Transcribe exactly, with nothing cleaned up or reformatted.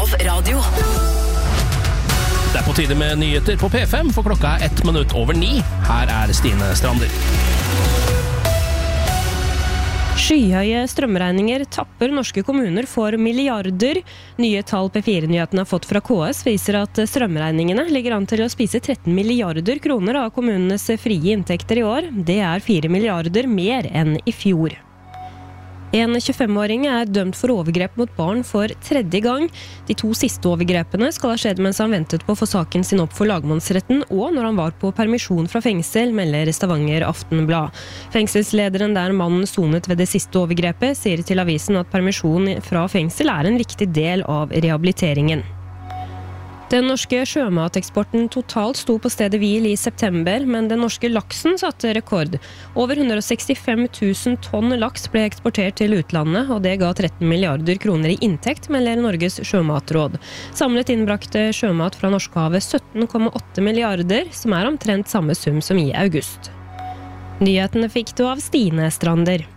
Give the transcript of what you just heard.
av radio. Det er på tide med nyheter på P fem, for klokka er ett minutt over ni. Her er Stine Strander. Skyhøye strømregninger tapper norske kommuner for milliarder. Nye tall P fire-nyheten har fått fra K S viser at strømregningene ligger an til å spise tretten milliarder kroner av kommunenes frie inntekter i år. Det er fire milliarder mer enn i fjor. En tjuefem-åring er dømt for overgrep mot barn for tredje gang. De to siste overgrepene skal ha skjedd mens han ventet på å få saken sin opp for lagmannsretten, og når han var på permisjon fra fengsel, melder Stavanger Aftenblad. Fengselslederen der mannen sonet ved det siste overgrepet sier til avisen at permisjon fra fengsel er en viktig del av rehabiliteringen. Den norske sjømateksporten totalt sto på stedet hvil i september, men den norske laksen satte rekord. Over hundre og sekstifem tusen tonn laks ble eksportert til utlandet, og det ga tretten milliarder kroner i inntekt, melder Norges sjømatråd. Samlet innbrakte sjømat fra Norskehavet sytten komma åtte milliarder, som er omtrent samme sum som i august. Nyhetene fikk du av Stine Strander.